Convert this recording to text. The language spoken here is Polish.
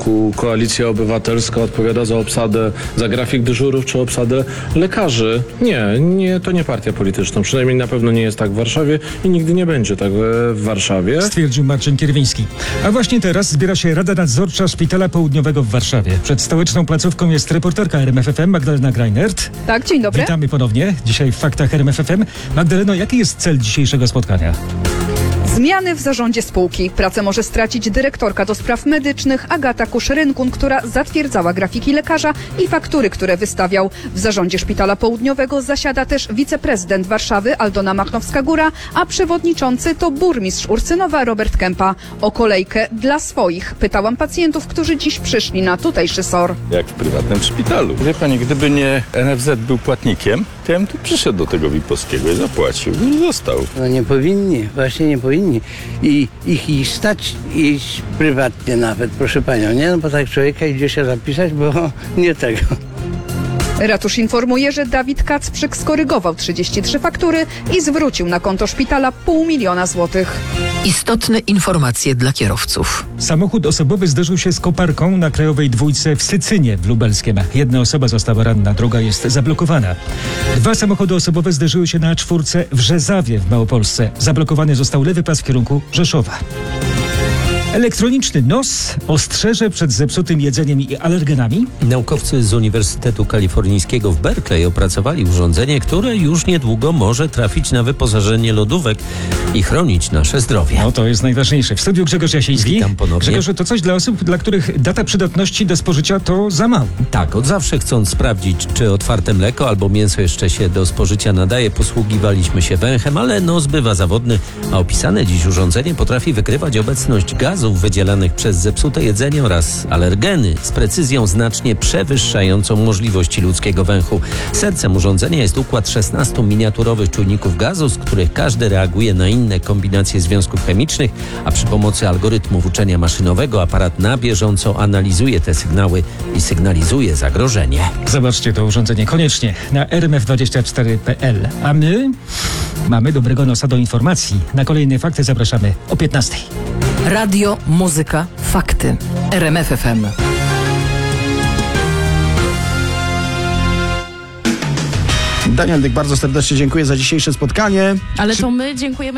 roku Koalicja Obywatelska odpowiada za obsadę, za grafik dyżurów czy obsadę lekarzy. Nie, to nie partia polityczna. Przynajmniej na pewno nie jest tak w Warszawie i nigdy nie będzie tak w Warszawie. Stwierdził Marcin Kierwiński. A właśnie teraz zbiera się Rada Nadzorcza Szpitala Południowego w Warszawie. Przed stołeczną placówką jest reporterka RMFFM Magdalena Greinert. Tak, dzień dobry. Witamy ponownie. Dzisiaj w Faktach RMFFM. Magdaleno, jaki jest cel dzisiejszego spotkania? Zmiany w zarządzie spółki. Pracę może stracić dyrektorka do spraw medycznych Agata Kusz-Rynkun, która zatwierdzała grafiki lekarza i faktury, które wystawiał. W zarządzie Szpitala Południowego zasiada też wiceprezydent Warszawy Aldona Machnowska-Góra, a przewodniczący to burmistrz Ursynowa Robert Kępa. O kolejkę dla swoich pytałam pacjentów, którzy dziś przyszli na tutejszy SOR. Jak w prywatnym szpitalu. Wie pani, gdyby nie NFZ był płatnikiem, to ja bym tu przyszedł do tego Wipowskiego i zapłacił i został. No nie powinni, właśnie nie powinni. I ich stać iść prywatnie nawet, proszę panią, nie? No bo tak człowieka idzie się zapisać, bo nie tego. Ratusz informuje, że Dawid Kacprzyk skorygował 33 faktury i zwrócił na konto szpitala 500 000 złotych. Istotne informacje dla kierowców. Samochód osobowy zderzył się z koparką na krajowej dwójce w Sycynie w Lubelskiem. Jedna osoba została ranna, droga jest zablokowana. 2 samochody osobowe zderzyły się na A4 w Rzezawie w Małopolsce. Zablokowany został lewy pas w kierunku Rzeszowa. Elektroniczny nos ostrzeże przed zepsutym jedzeniem i alergenami. Naukowcy z Uniwersytetu Kalifornijskiego w Berkeley opracowali urządzenie, które już niedługo może trafić na wyposażenie lodówek i chronić nasze zdrowie. No to jest najważniejsze. W studiu Grzegorz Jasiński. Witam ponownie. Grzegorzu, to coś dla osób, dla których data przydatności do spożycia to za mało. Tak, od zawsze chcąc sprawdzić, czy otwarte mleko albo mięso jeszcze się do spożycia nadaje, posługiwaliśmy się węchem, ale nos bywa zawodny, a opisane dziś urządzenie potrafi wykrywać obecność gazów wydzielanych przez zepsute jedzenie oraz alergeny z precyzją znacznie przewyższającą możliwości ludzkiego węchu. Sercem urządzenia jest układ 16 miniaturowych czujników gazu, z których każdy reaguje na inne kombinacje związków chemicznych, a przy pomocy algorytmów uczenia maszynowego aparat na bieżąco analizuje te sygnały i sygnalizuje zagrożenie. Zobaczcie to urządzenie koniecznie na rmf24.pl. A my mamy dobrego nosa do informacji. Na kolejne fakty zapraszamy o 15:00. Radio, muzyka, fakty. RMFFM. Daniel Dyk, bardzo serdecznie dziękuję za dzisiejsze spotkanie. Ale to my dziękujemy.